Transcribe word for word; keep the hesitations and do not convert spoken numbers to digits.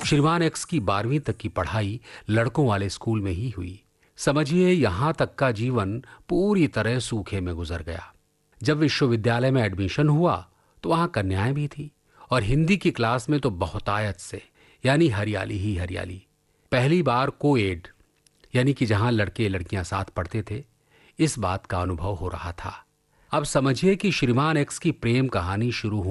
श्रीमान एक्स की बारहवीं तक की पढ़ाई लड़कों वाले स्कूल में ही हुई। समझिए यहां तक का जीवन पूरी तरह सूखे में गुजर गया। जब विश्वविद्यालय में एडमिशन हुआ तो वहां कन्याएं भी थी और हिंदी की क्लास में तो बहुतायत से, यानी हरियाली ही हरियाली। पहली बार कोएड, यानी कि जहां लड़के लड़कियां साथ पढ़ते थे, इस बात का अनुभव हो रहा था। अब समझिए कि श्रीमान एक्स की प्रेम कहानी शुरू